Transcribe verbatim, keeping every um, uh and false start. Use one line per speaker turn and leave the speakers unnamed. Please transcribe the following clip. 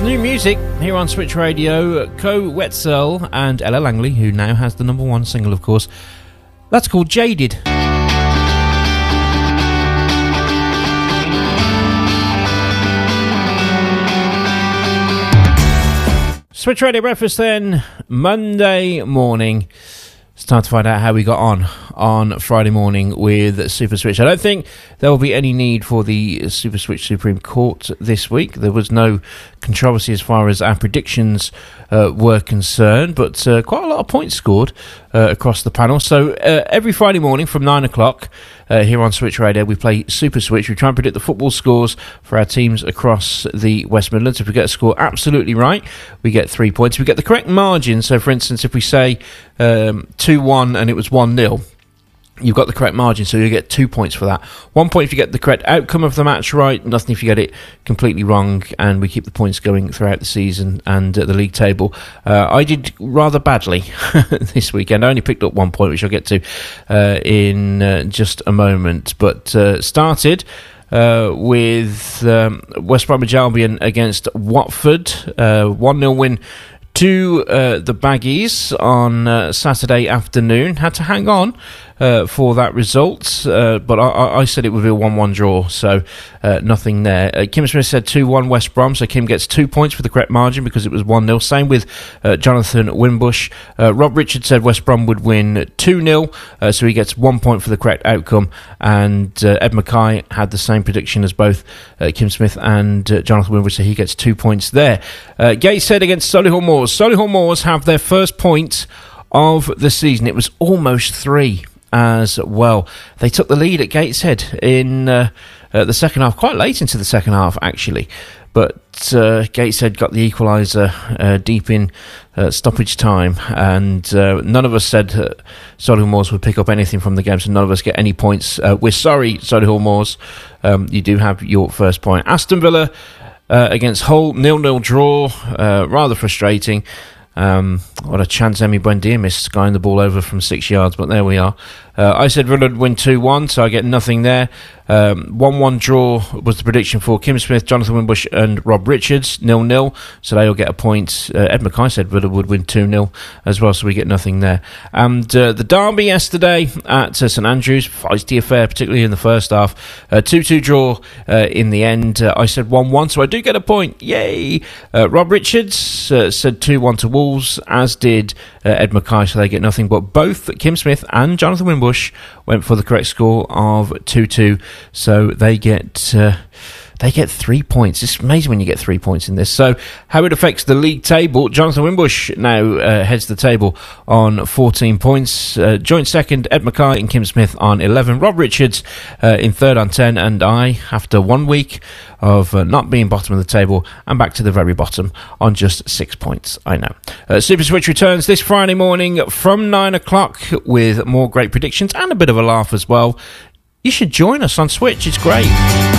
New music here on Switch Radio. Ko Wetzel and Ella Langley, who now has the number one single, of course. That's called Jaded. Switch Radio Breakfast then, Monday morning. It's time to find out how we got on on Friday morning with Super Switch. I don't think there will be any need for the Super Switch Supreme Court this week. There was no controversy as far as our predictions uh, were concerned, but uh, quite a lot of points scored uh, across the panel. So uh, every Friday morning from nine o'clock uh, here on Switch Radio, we play Super Switch. We try and predict the football scores for our teams across the West Midlands. If we get a score absolutely right, we get three points. If we get the correct margin, so for instance, if we say um, two one and it was one nil, you've got the correct margin, so you get two points for that. One point if you get the correct outcome of the match right, nothing if you get it completely wrong, and we keep the points going throughout the season and uh, the league table. Uh, I did rather badly this weekend. I only picked up one point, which I'll get to uh, in uh, just a moment, but uh, started Uh, with um, West Bromwich Albion against Watford. Uh, one nil win to uh, the Baggies on uh, Saturday afternoon. Had to hang on uh, for that result, uh, but I, I said it would be a one one draw, so uh, nothing there. Uh, Kim Smith said two one West Brom, so Kim gets two points for the correct margin because it was one nil. Same with uh, Jonathan Wimbush. Uh, Rob Richard said West Brom would win two nil, uh, so he gets one point for the correct outcome, and uh, Ed Mackay had the same prediction as both uh, Kim Smith and uh, Jonathan Wimbush, so he gets two points there. Uh, Gates said against Solihull Moors. Solihull Moors have their first point of the season. It was almost three as well. They took the lead at Gateshead in uh, uh, the second half, quite late into the second half actually, but uh, Gateshead got the equaliser uh, deep in uh, stoppage time, and uh, none of us said uh, Solihull Moors would pick up anything from the game, so none of us get any points. Uh, we're sorry, Solihull Moors, um, you do have your first point. Aston Villa uh, against Hull, nil nil draw, uh, rather frustrating. Um, what a chance Emi Buendia missed, skying the ball over from six yards, but there we are. Uh, I said Villa would win two one, so I get nothing there. Um, one one draw was the prediction for Kim Smith, Jonathan Wimbush and Rob Richards, nil nil, so they all get a point. Uh, Ed Mackay said Villa would win two nil as well, so we get nothing there. And uh, the derby yesterday at uh, St Andrews, feisty affair, particularly in the first half. Uh, two two draw uh, in the end. Uh, I said one one, so I do get a point. Yay! Uh, Rob Richards uh, said two one to Wolves, as did uh, Ed Mackay, so they get nothing. But both Kim Smith and Jonathan Wimbush went for the correct score of two two, so they get uh, they get three points. It's amazing when you get three points in this. So how it affects the league table: Jonathan Wimbush now uh, heads the table on fourteen points. Uh, joint second, Ed Mackay and Kim Smith on eleven. Rob Richards uh, in third on ten, and I, after one week of uh, not being bottom of the table, I'm back to the very bottom on just six points. I know. Uh, Super Switch returns this Friday morning from nine o'clock with more great predictions and a bit of a laugh as well. You should join us on Switch. It's great.